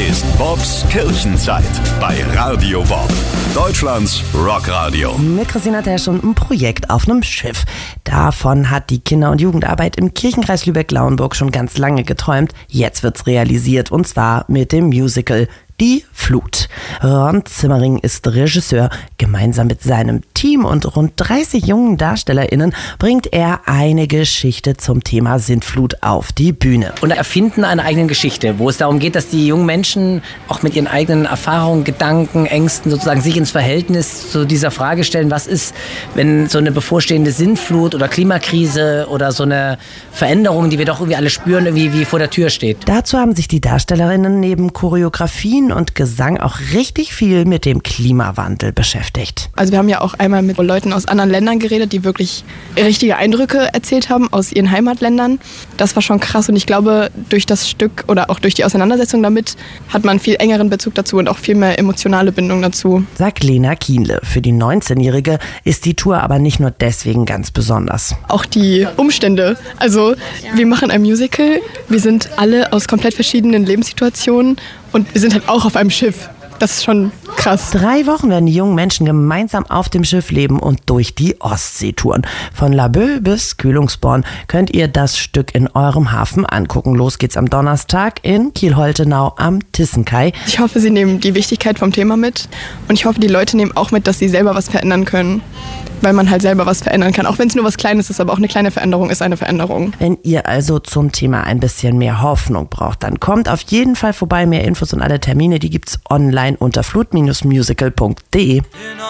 ist Bobs Kirchenzeit bei Radio Bob, Deutschlands Rockradio. Mit Christina Tesch und ein Projekt auf einem Schiff. Davon hat die Kinder- und Jugendarbeit im Kirchenkreis Lübeck-Lauenburg schon ganz lange geträumt. Jetzt wird's realisiert, und zwar mit dem Musical Die Flut. Ron Zimmering ist Regisseur. Gemeinsam mit seinem Team und rund 30 jungen DarstellerInnen bringt er eine Geschichte zum Thema Sintflut auf die Bühne. Und erfinden eine eigene Geschichte, wo es darum geht, dass die jungen Menschen auch mit ihren eigenen Erfahrungen, Gedanken, Ängsten sozusagen sich ins Verhältnis zu dieser Frage stellen, was ist, wenn so eine bevorstehende Sintflut oder Klimakrise oder so eine Veränderung, die wir doch irgendwie alle spüren, irgendwie wie vor der Tür steht. Dazu haben sich die DarstellerInnen neben Choreografien und Gesang auch richtig viel mit dem Klimawandel beschäftigt. Also wir haben ja auch einmal mit Leuten aus anderen Ländern geredet, die wirklich richtige Eindrücke erzählt haben aus ihren Heimatländern. Das war schon krass, und ich glaube, durch das Stück oder auch durch die Auseinandersetzung damit hat man viel engeren Bezug dazu und auch viel mehr emotionale Bindung dazu. Sagt Lena Kienle. Für die 19-Jährige ist die Tour aber nicht nur deswegen ganz besonders. Auch die Umstände. Also wir machen ein Musical, wir sind alle aus komplett verschiedenen Lebenssituationen und wir sind halt auch auf einem Schiff. Das ist schon krass. 3 Wochen werden die jungen Menschen gemeinsam auf dem Schiff leben und durch die Ostsee touren. Von Laboe bis Kühlungsborn könnt ihr das Stück in eurem Hafen angucken. Los geht's am Donnerstag in Kiel-Holtenau am Tissenkai. Ich hoffe, sie nehmen die Wichtigkeit vom Thema mit, und ich hoffe, die Leute nehmen auch mit, dass sie selber was verändern können. Weil man halt selber was verändern kann. Auch wenn es nur was Kleines ist, aber auch eine kleine Veränderung ist eine Veränderung. Wenn ihr also zum Thema ein bisschen mehr Hoffnung braucht, dann kommt auf jeden Fall vorbei. Mehr Infos und alle Termine, die gibt's online unter flut-musical.de.